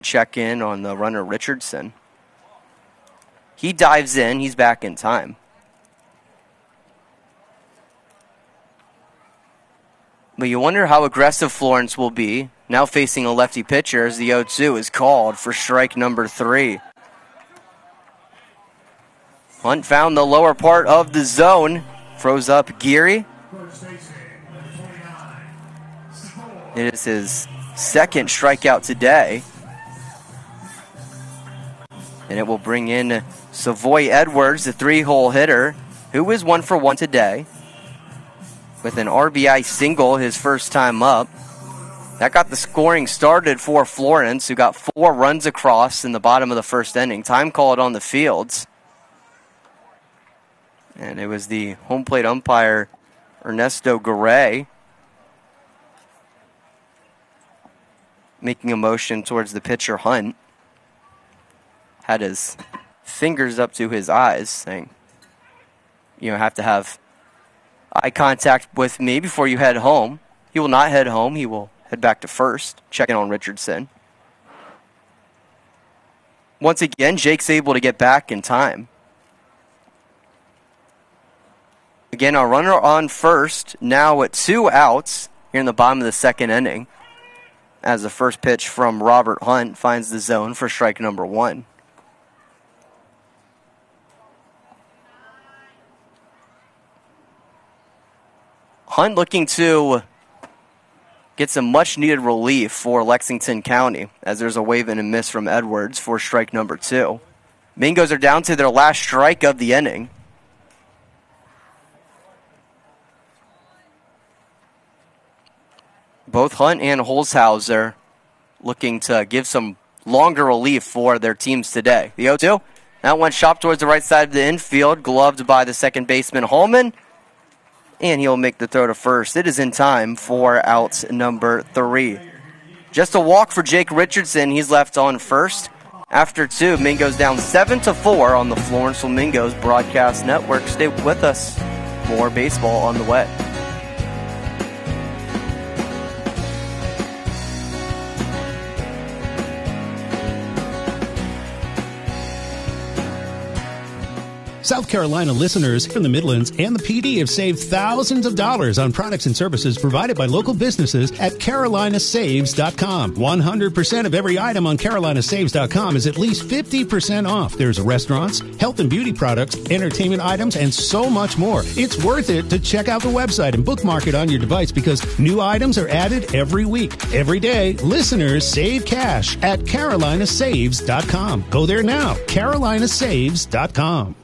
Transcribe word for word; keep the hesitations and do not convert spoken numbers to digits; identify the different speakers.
Speaker 1: check in on the runner Richardson. He dives in. He's back in time. But you wonder how aggressive Florence will be. Now facing a lefty pitcher as the oh two is called for strike number three. Hunt found the lower part of the zone. Throws up Geary. It is his second strikeout today. And it will bring in Savoy Edwards, the three-hole hitter, who is one for one today, with an R B I single his first time up. That got the scoring started for Florence, who got four runs across in the bottom of the first inning. Time called on the fields. And it was the home plate umpire, Ernesto Garay, making a motion towards the pitcher, Hunt. Had his fingers up to his eyes, saying, you know, have to have eye contact with me before you head home. He will not head home. He will head back to first, checking on Richardson. Once again, Jake's able to get back in time. Again, our runner on first, now at two outs here in the bottom of the second inning, as the first pitch from Robert Hunt finds the zone for strike number one. Hunt looking to get some much-needed relief for Lexington County, as there's a wave and a miss from Edwards for strike number two. Mingos are down to their last strike of the inning. Both Hunt and Holzhauser looking to give some longer relief for their teams today. The oh two, that one chopped towards the right side of the infield, gloved by the second baseman Holman. And he'll make the throw to first. It is in time for out number three. Just a walk for Jake Richardson. He's left on first. After two, Mingo's down seven to four on the Florence Flamingos Broadcast Network. Stay with us. More baseball on the way.
Speaker 2: South Carolina listeners from the Midlands and the P D have saved thousands of dollars on products and services provided by local businesses at Carolina Saves dot com. one hundred percent of every item on Carolina Saves dot com is at least fifty percent off. There's restaurants, health and beauty products, entertainment items, and so much more. It's worth it to check out the website and bookmark it on your device because new items are added every week. Every day, listeners save cash at Carolina Saves dot com. Go there now, Carolina Saves dot com.